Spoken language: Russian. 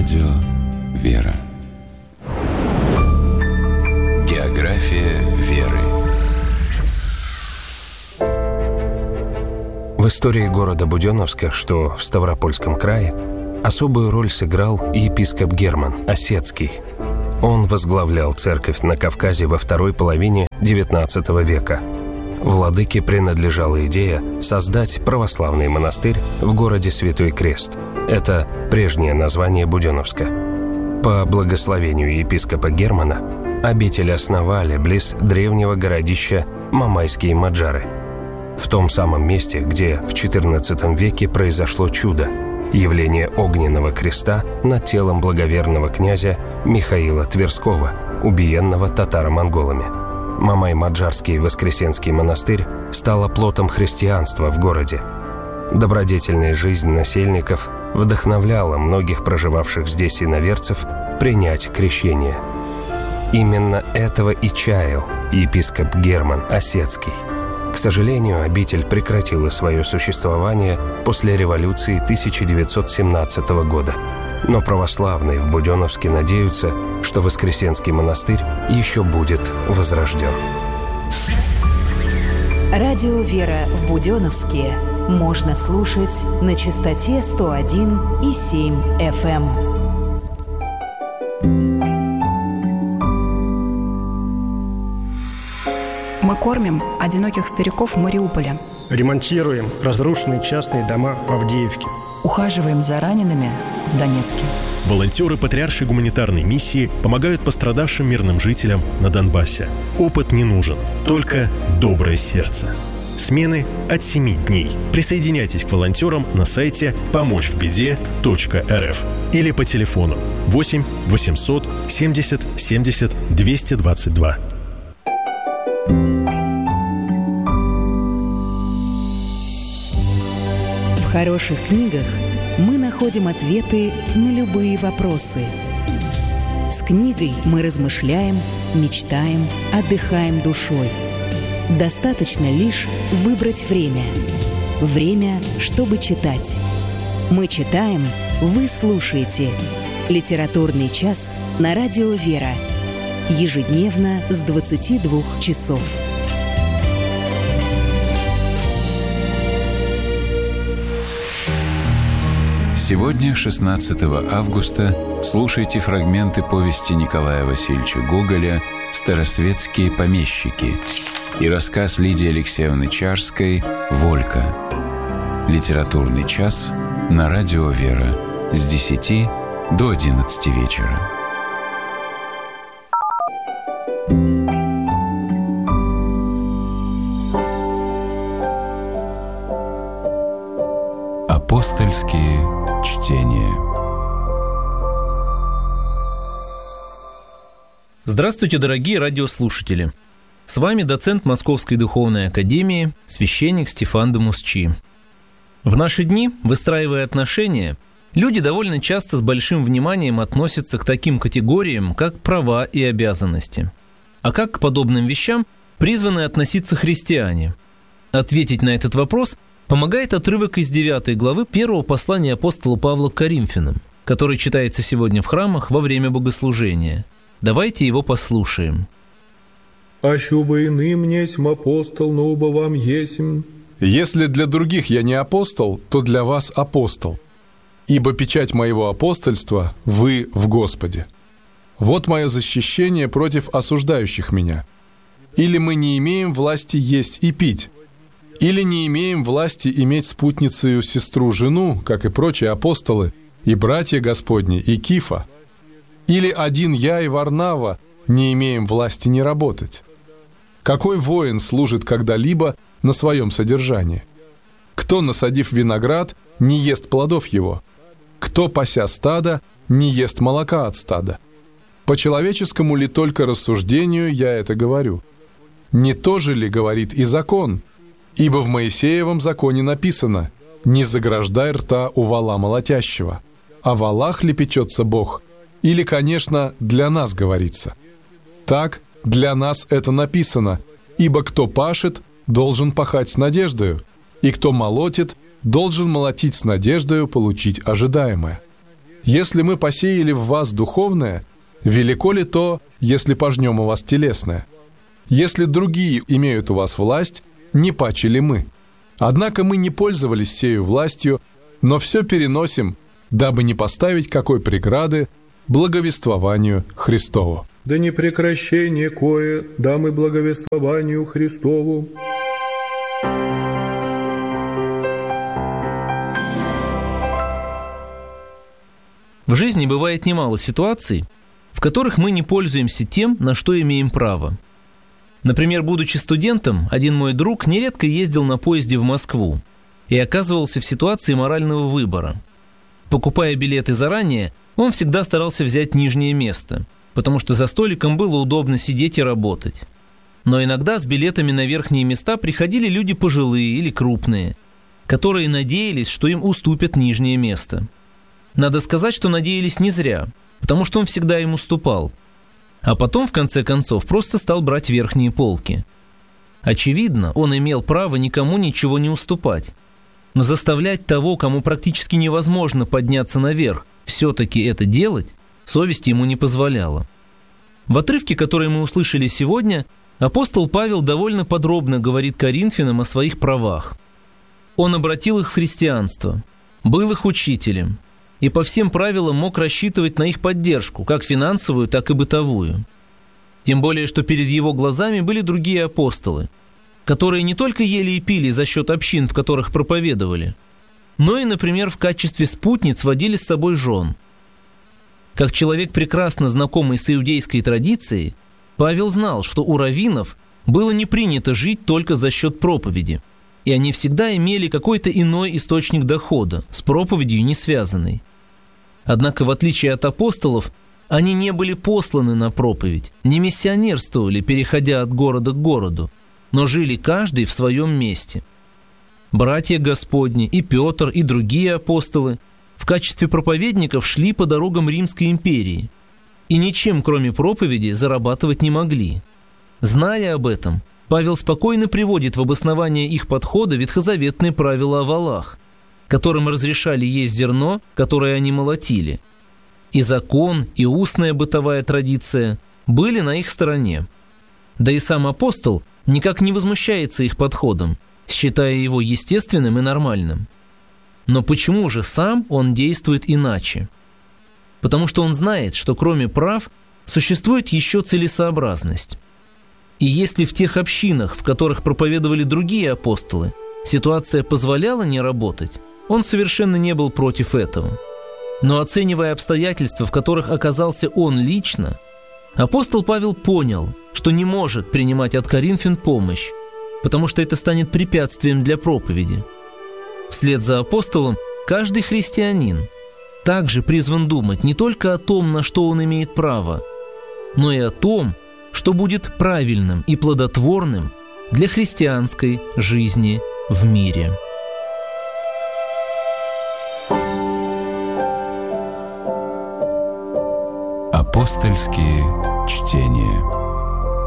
Радио «Вера». География веры. В истории города Буденновска, что в Ставропольском крае, особую роль сыграл епископ Герман Осетский. Он возглавлял церковь на Кавказе во второй половине XIX века. Владыке принадлежала идея создать православный монастырь в городе Святой Крест. Это прежнее название Буденновска. По благословению епископа Германа обитель основали близ древнего городища Мамайские Маджары, в том самом месте, где в XIV веке произошло чудо – явление огненного креста над телом благоверного князя Михаила Тверского, убиенного татаро-монголами. Мамай-Маджарский Воскресенский монастырь стал оплотом христианства в городе. Добродетельная жизнь насельников вдохновляла многих проживавших здесь иноверцев принять крещение. Именно этого и чаял епископ Герман Осетский. К сожалению, обитель прекратила свое существование после революции 1917 года. Но православные в Буденновске надеются, что Воскресенский монастырь еще будет возрожден. Радио «Вера» в Буденновске можно слушать на частоте 101,7 FM. Мы кормим одиноких стариков в Мариуполе. Ремонтируем разрушенные частные дома в Авдеевке. Ухаживаем за ранеными в Донецке. Волонтеры Патриаршей гуманитарной миссии помогают пострадавшим мирным жителям на Донбассе. Опыт не нужен, только доброе сердце. Смены от 7 дней. Присоединяйтесь к волонтерам на сайте помочьвбеде.рф или по телефону 8 800 70 70 222. В хороших книгах мы находим ответы на любые вопросы. С книгой мы размышляем, мечтаем, отдыхаем душой. Достаточно лишь выбрать время. Время, чтобы читать. Мы читаем, вы слушаете. Литературный час на радио «Вера». Ежедневно с 22 часов. Сегодня, 16 августа, слушайте фрагменты повести Николая Васильевича Гоголя «Старосветские помещики» и рассказ Лидии Алексеевны Чарской «Волька». Литературный час на радио «Вера» с 10 до 11 вечера. Апостольские чтения. Здравствуйте, дорогие радиослушатели! С вами доцент Московской духовной академии, священник Стефан де Мусчи. В наши дни, выстраивая отношения, люди довольно часто с большим вниманием относятся к таким категориям, как права и обязанности. А как к подобным вещам призваны относиться христиане? Ответить на этот вопрос помогает отрывок из 9 главы 1 послания апостола Павла к Коринфянам, который читается сегодня в храмах во время богослужения. Давайте его послушаем. «Ащо бы иным несмь апостол, но оба вам есмь». «Если для других я не апостол, то для вас апостол. Ибо печать моего апостольства – вы в Господе. Вот мое защищение против осуждающих меня. Или мы не имеем власти есть и пить, или не имеем власти иметь спутницею сестру-жену, как и прочие апостолы, и братья Господни, и Кифа. Или один я и Варнава не имеем власти не работать. Какой воин служит когда-либо на своем содержании? Кто, насадив виноград, не ест плодов его? Кто, пася стадо, не ест молока от стада? По человеческому ли только рассуждению я это говорю? Не то же ли говорит и закон? Ибо в Моисеевом законе написано: «Не заграждай рта у вола молотящего». О волах ли печется Бог? Или, конечно, для нас говорится? Так, для нас это написано: «Ибо кто пашет, должен пахать с надеждою, и кто молотит, должен молотить с надеждою получить ожидаемое». Если мы посеяли в вас духовное, велико ли то, если пожнем у вас телесное? Если другие имеют у вас власть, не паче ли мы? Однако мы не пользовались сею властью, но все переносим, дабы не поставить какой преграды благовествованию Христову. Да не прекращение кое, да мы благовествованию Христову. В жизни бывает немало ситуаций, в которых мы не пользуемся тем, на что имеем право. Например, будучи студентом, один мой друг нередко ездил на поезде в Москву и оказывался в ситуации морального выбора. Покупая билеты заранее, он всегда старался взять нижнее место, потому что за столиком было удобно сидеть и работать. Но иногда с билетами на верхние места приходили люди пожилые или крупные, которые надеялись, что им уступят нижнее место. Надо сказать, что надеялись не зря, потому что он всегда им уступал. А потом, в конце концов, просто стал брать верхние полки. Очевидно, он имел право никому ничего не уступать. Но заставлять того, кому практически невозможно подняться наверх, все-таки это делать, совесть ему не позволяла. В отрывке, который мы услышали сегодня, апостол Павел довольно подробно говорит Коринфянам о своих правах. Он обратил их в христианство, был их учителем, и по всем правилам мог рассчитывать на их поддержку, как финансовую, так и бытовую. Тем более, что перед его глазами были другие апостолы, которые не только ели и пили за счет общин, в которых проповедовали, но и, например, в качестве спутниц водили с собой жен. Как человек, прекрасно знакомый с иудейской традицией, Павел знал, что у раввинов было не принято жить только за счет проповеди, и они всегда имели какой-то иной источник дохода, с проповедью не связанный. Однако, в отличие от апостолов, они не были посланы на проповедь, не миссионерствовали, переходя от города к городу, но жили каждый в своем месте. Братья Господни и Петр, и другие апостолы в качестве проповедников шли по дорогам Римской империи и ничем, кроме проповеди, зарабатывать не могли. Зная об этом, Павел спокойно приводит в обоснование их подхода ветхозаветные правила о волах, которым разрешали есть зерно, которое они молотили. И закон, и устная бытовая традиция были на их стороне. Да и сам апостол никак не возмущается их подходом, считая его естественным и нормальным. Но почему же сам он действует иначе? Потому что он знает, что кроме прав существует еще целесообразность. И если в тех общинах, в которых проповедовали другие апостолы, ситуация позволяла не работать, он совершенно не был против этого. Но оценивая обстоятельства, в которых оказался он лично, апостол Павел понял, что не может принимать от коринфян помощь, потому что это станет препятствием для проповеди. Вслед за апостолом каждый христианин также призван думать не только о том, на что он имеет право, но и о том, что будет правильным и плодотворным для христианской жизни в мире. Апостольские чтения.